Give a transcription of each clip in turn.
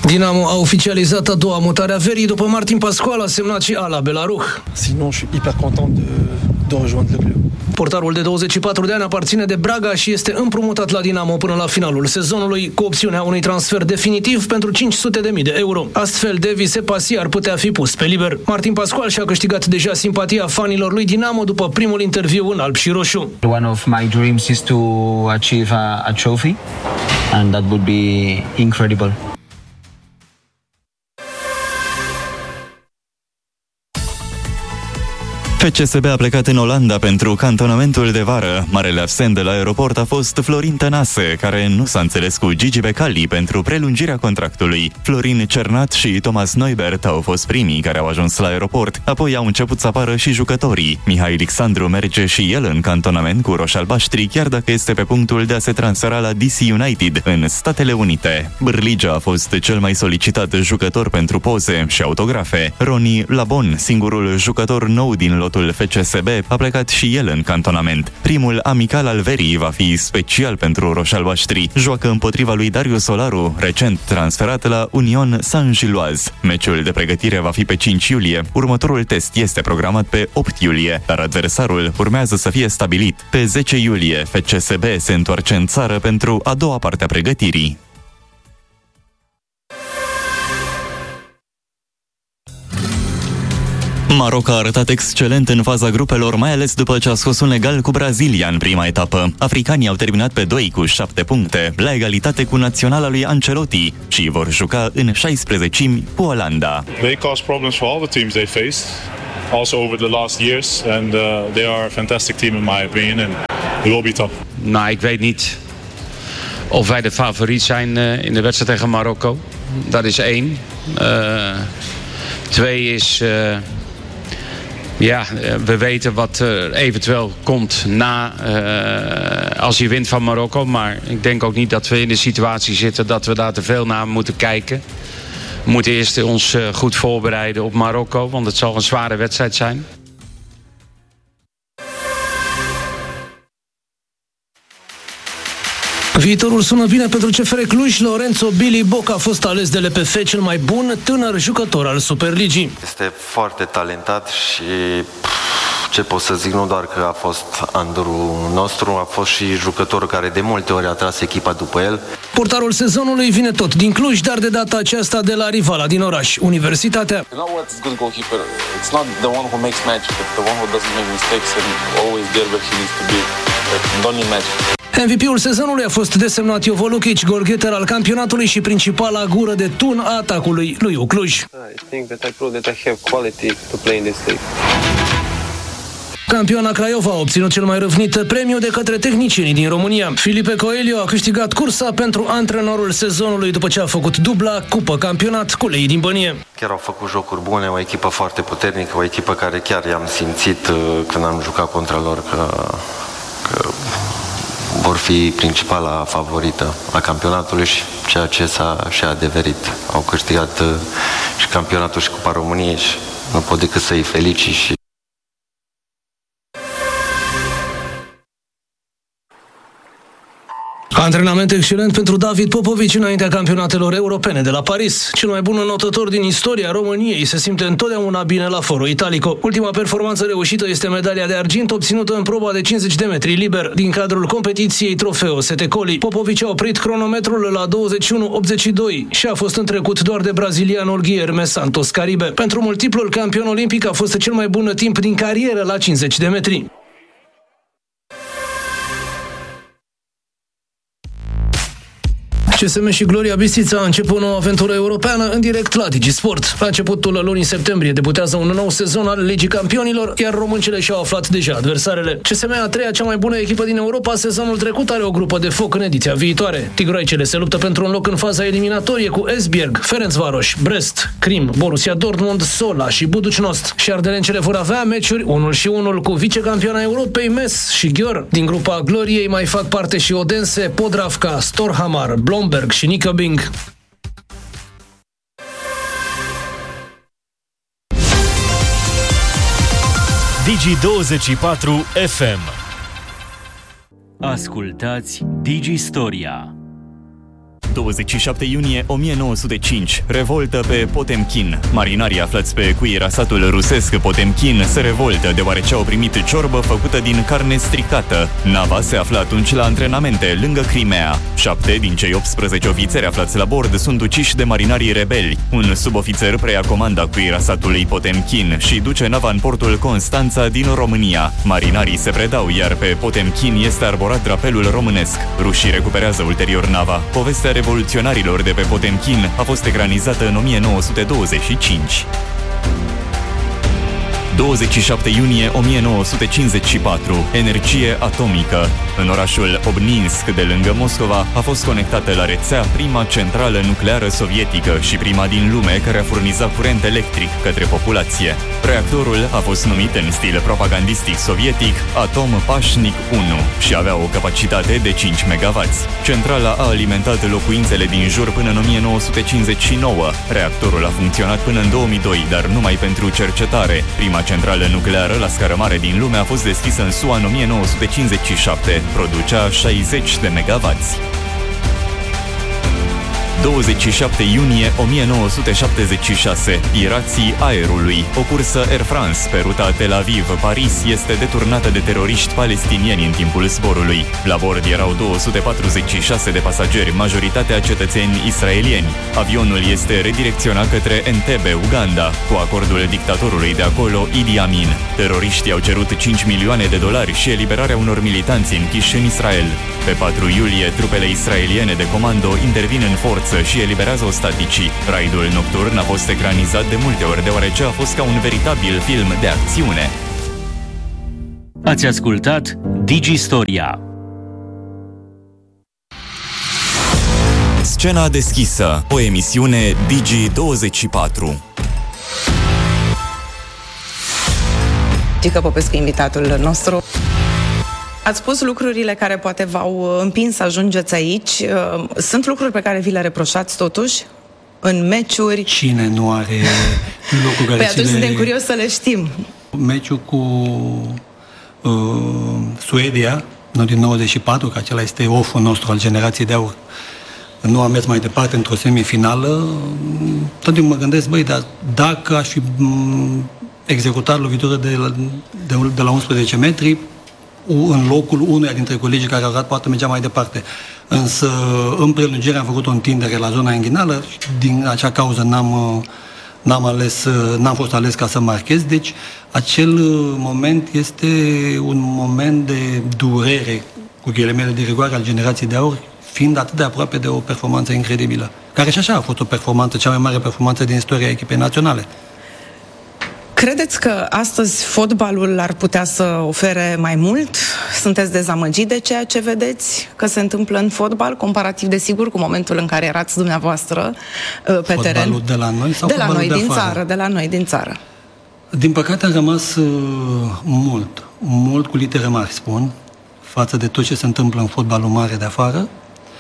Dinamo a oficializat a doua mutare a verii după Martin Pascual, a semnat și Ala Belaruh. Sinon, je suis hyper content de rejoindre le club. Portarul de 24 de ani aparține de Braga și este împrumutat la Dinamo până la finalul sezonului, cu opțiunea unui transfer definitiv pentru 500.000 de euro. Astfel, Devi Sepasi ar putea fi pus pe liber. Martin Pascual și-a câștigat deja simpatia fanilor lui Dinamo după primul interviu în alb și roșu. One of my dreams is to achieve a trophy, and that would be incredible. FCSB a plecat în Olanda pentru cantonamentul de vară. Marele absent de la aeroport a fost Florin Tănase, care nu s-a înțeles cu Gigi Becali pentru prelungirea contractului. Florin Cernat și Thomas Neubert au fost primii care au ajuns la aeroport, apoi au început să apară și jucătorii. Mihai Alexandru merge și el în cantonament cu roșalbaștri, chiar dacă este pe punctul de a se transfera la DC United în Statele Unite. Bârligea a fost cel mai solicitat jucător pentru poze și autografe. Roni Labon, singurul jucător nou din lotul FCSB, a plecat și el în cantonament. Primul amical al verii va fi special pentru roșalbaștri. Joacă împotriva lui Darius Solaru, recent transferat la Union Saint-Gilloise. Meciul de pregătire va fi pe 5 iulie. Următorul test este programat pe 8 iulie, dar adversarul urmează să fie stabilit. Pe 10 iulie, FCSB se întoarce în țară pentru a doua parte a pregătirii. Maroc a arătat excelent în faza grupelor, mai ales după ce a scos un egal cu Brazilia în prima etapă. Africanii au terminat pe 2 cu 7 puncte, la egalitate cu naționala lui Ancelotti, și vor juca în 16-mi cu Olanda. They cause problems for all the teams they faced, also over the last years, and they are a fantastic team in my opinion, and it will be tough. Nou, ik weet niet of wij de favoriet zijn in de wedstrijd tegen Marokko. Dat is 1. 2 is... Ja, we weten wat eventueel komt na als hij wint van Marokko. Maar ik denk ook niet dat we in de situatie zitten dat we daar te veel naar moeten kijken. We moeten eerst ons goed voorbereiden op Marokko, want het zal een zware wedstrijd zijn. Viitorul sună bine pentru CFR Cluj. Lorenzo Billy Boc a fost ales de LPF cel mai bun tânăr jucător al Superligii. Este foarte talentat și ce pot să zic, nu doar că a fost andurul nostru, a fost și jucătorul care de multe ori a tras echipa după el. Portarul sezonului vine tot din Cluj, dar de data aceasta de la rivala din oraș, Universitatea. You know what's good goalkeeper? It's not the one who makes magic, but the one who doesn't make mistakes and always there where he needs to be. Don't need magic. MVP-ul sezonului a fost desemnat Jovo Lukic, golgheter al campionatului și principala gură de tun a atacului lui Cluj. I think that I proved that I have quality to play in this league. Campioana Craiova a obținut cel mai râvnit premiu de către tehnicienii din România. Filipe Coelho a câștigat cursa pentru antrenorul sezonului după ce a făcut dubla Cupă Campionat cu Lei din Bănie. Chiar au făcut jocuri bune, o echipă foarte puternică, o echipă care chiar i-am simțit când am jucat contra lor că vor fi principala favorită a campionatului și ceea ce s-a și adeverit. Au câștigat și campionatul și Cupa României și nu pot decât să-i felicit și Antrenament excelent pentru David Popovici înaintea campionatelor europene de la Paris. Cel mai bun înotător din istoria României se simte întotdeauna bine la Foro Italico. Ultima performanță reușită este medalia de argint obținută în proba de 50 de metri liber din cadrul competiției Trofeo Setecoli. Popovici a oprit cronometrul la 21:82 și a fost întrecut doar de brazilianul Guilherme Santos Caribe. Pentru multiplul campion olimpic a fost cel mai bun timp din carieră la 50 de metri. CSM și Gloria Bistrița a început o nouă aventură europeană în direct la DigiSport. La începutul lunii septembrie debutează un nou sezon al Ligii Campionilor, iar româncele și-au aflat deja adversarele. CSM, a treia cea mai bună echipă din Europa, sezonul trecut are o grupă de foc în ediția viitoare. Tigroaicele se luptă pentru un loc în faza eliminatorie cu Esbjerg, Ferencvaros, Brest, Krim, Borussia Dortmund, Sola și Budućnost. Și ardelencele vor avea meciuri 1-1 cu vicecampioana Europei Metz și Győr. Din grupa Gloriei mai fac parte și Odense, Podravka, Storhamar, Blomberg și Nyköping. Digi24 FM. Ascultați Digi Storia. 27 iunie 1905. Revoltă pe Potemkin. Marinarii aflați pe cuirasatul rusesc Potemkin se revoltă deoarece au primit ciorbă făcută din carne stricată. Nava se află atunci la antrenamente lângă Crimea. 7 din cei 18 ofițeri aflați la bord sunt uciși de marinarii rebeli. Un subofițer preia comanda cuirasatului Potemkin și duce nava în portul Constanța din România. Marinarii se predau, iar pe Potemkin este arborat drapelul românesc. Rușii recuperează ulterior nava. Povestea revoluționarilor de pe Potemkin a fost ecranizată în 1925. 27 iunie 1954. Energie atomică. În orașul Obninsk de lângă Moscova a fost conectată la rețea prima centrală nucleară sovietică și prima din lume care a furnizat curent electric către populație. Reactorul a fost numit în stil propagandistic sovietic Atom Pașnic 1 și avea o capacitate de 5 MW. Centrala a alimentat locuințele din jur până în 1959. Reactorul a funcționat până în 2002, dar numai pentru cercetare. Prima centrală nucleară la scară mare din lume a fost deschisă în SUA în 1957. Producea 60 de megawatts. 27 iunie 1976. Pirații aerului. O cursă Air France pe ruta Tel Aviv-Paris este deturnată de teroriști palestinieni în timpul zborului. La bord erau 246 de pasageri, majoritatea cetățeni israelieni. Avionul este redirecționat către Entebbe, Uganda, cu acordul dictatorului de acolo, Idi Amin. Teroriștii au cerut $5 milioane și eliberarea unor militanți închiși în Israel. Pe 4 iulie, trupele israeliene de comando intervin în forță și eliberează ostaticii. Raidul nocturn a fost ecranizat de multe ori, deoarece a fost ca un veritabil film de acțiune. Ați ascultat Digistoria. Scena deschisă, o emisiune Digi24. Gică Popescu, invitatul nostru. Ați spus lucrurile care poate v-au împins să ajungeți aici. Sunt lucruri pe care vi le reproșați totuși în meciuri? Cine nu are lucruri care Păi atunci suntem curioși să le știm. Meciul cu Suedia, din 94, că acela este off-ul nostru al generației de aur, nu am mers mai departe într-o semifinală. Tot timpul mă gândesc, băi, dar dacă aș fi executat lovitură de la 11 metri, în locul unuia dintre colegii care au dat, poate mergea mai departe. Însă, în prelungire am făcut o întindere la zona inghinală și din acea cauză n-am fost ales ca să marchez. Deci, acel moment este un moment de durere, cu ghilimele de rigoare, al generației de aur, fiind atât de aproape de o performanță incredibilă, care și așa a fost o performanță, cea mai mare performanță din istoria echipei naționale. Credeți că astăzi fotbalul ar putea să ofere mai mult? Sunteți dezamăgit de ceea ce vedeți că se întâmplă în fotbal, comparativ desigur cu momentul în care erați dumneavoastră pe fotbalul teren? Fotbalul de la noi sau de la fotbalul noi de din afară? țară, de la noi din țară. Din păcate am rămas mult cu litere mari, spun, față de tot ce se întâmplă în fotbalul mare de afară.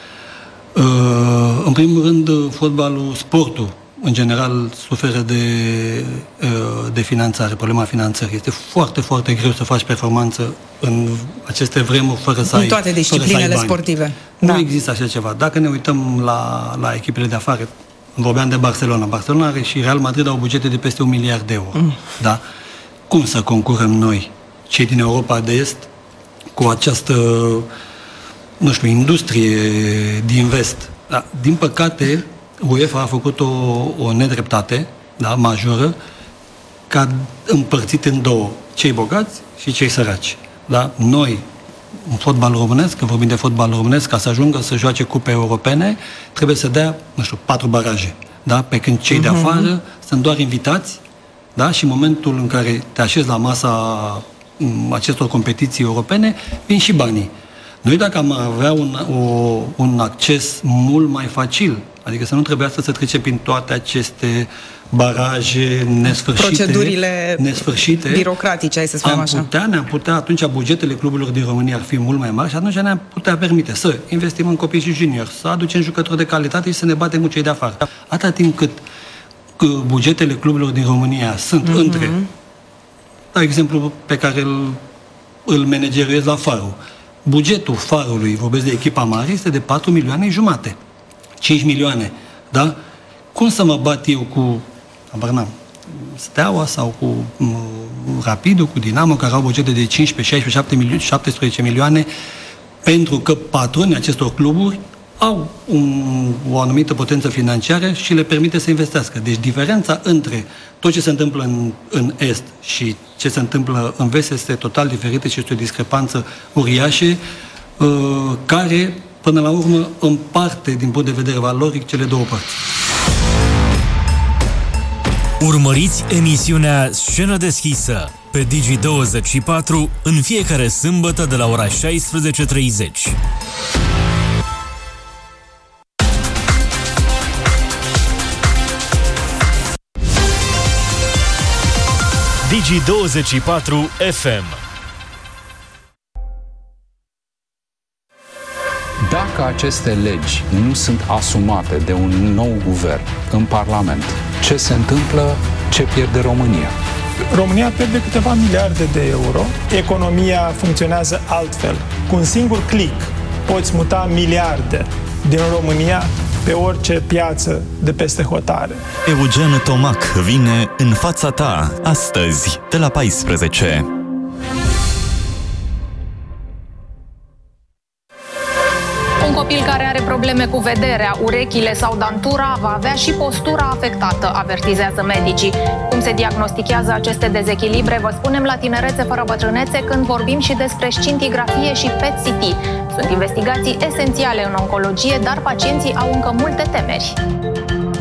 În primul rând, fotbalul, sportul, în general, suferă de finanțare, problema finanțării. Este foarte, foarte greu să faci performanță în aceste vremuri fără să ai în toate disciplinele sportive. Nu există așa ceva. Dacă ne uităm la echipele de afară, vorbeam de Barcelona. Barcelona are și Real Madrid au bugete de peste 1 miliard de euro. Da? Cum să concurăm noi, cei din Europa de Est, cu această, nu știu, industrie din vest? Da? Din păcate, UEFA a făcut o nedreptate, da, majoră, ca împărțit în două, cei bogați și cei săraci. Da? Noi, în fotbal românesc, că vorbim de fotbal românesc, ca să ajungă să joace cupe europene, trebuie să dea, 4 baraje. Da? Pe când cei de afară sunt doar invitați, da? Și în momentul în care te așezi la masa acestor competiții europene, vin și banii. Noi, dacă am avea un acces mult mai facil, adică să nu trebuiască să trecem prin toate aceste baraje nesfârșite, birocratice, hai să spunem așa. Ne-am putea, atunci bugetele cluburilor din România ar fi mult mai mari și atunci ne-am putea permite să investim în copii și juniori, să aducem jucători de calitate și să ne batem cu cei de afară. Atâta timp cât bugetele cluburilor din România sunt între, dau exemplu pe care îl manageriez la Farul. Bugetul Farului, vorbesc de echipa mare, este de 4,5 milioane. 5 milioane, da? Cum să mă bat eu cu, Steaua sau cu Rapidul, cu Dinamo, care au bugete de 15, 16, 17 milioane, pentru că patronii acestor cluburi au o anumită potență financiară și le permite să investească. Deci diferența între tot ce se întâmplă în Est și ce se întâmplă în Vest este total diferită și este o discrepanță uriașă care, până la urmă, împarte din punct de vedere valoric cele două părți. Urmăriți emisiunea Scenă deschisă pe Digi24 în fiecare sâmbătă de la ora 16:30. Digi24 FM. Dacă aceste legi nu sunt asumate de un nou guvern în Parlament, ce se întâmplă, ce pierde România? România pierde câteva miliarde de euro, economia funcționează altfel. Cu un singur click poți muta miliarde din România pe orice piață de peste hotare. Eugen Tomac vine în fața ta astăzi de la 14. Un copil care are probleme cu vederea, urechile sau dantura va avea și postura afectată, avertizează medicii. Cum se diagnostichează aceste dezechilibre, vă spunem la Tinerețe fără bătrânețe când vorbim și despre scintigrafie și PET-CT. Sunt investigații esențiale în oncologie, dar pacienții au încă multe temeri.